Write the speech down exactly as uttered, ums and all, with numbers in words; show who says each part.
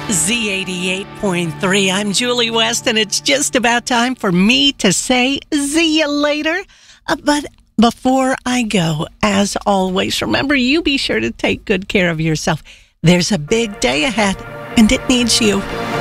Speaker 1: Z eighty-eight point three. I'm Julie West, and it's just about time for me to say see you later. Uh, but before I go, as always, remember, you be sure to take good care of yourself. There's a big day ahead, and it needs you.